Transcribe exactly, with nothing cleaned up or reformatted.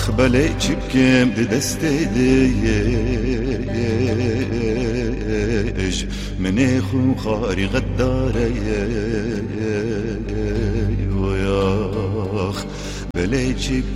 آخ بله چیبکم دی دسته دیش منی خو خاری غداره ویاخ بله چیبکم